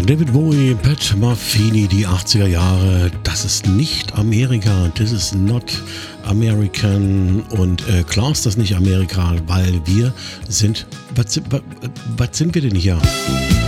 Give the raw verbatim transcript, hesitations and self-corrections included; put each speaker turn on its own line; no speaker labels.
David Bowie, Pat Metheny, die achtziger Jahre. Das ist nicht Amerika, this is not American. Und äh, klar ist das nicht Amerika, weil wir sind, was, was, was sind wir denn hier?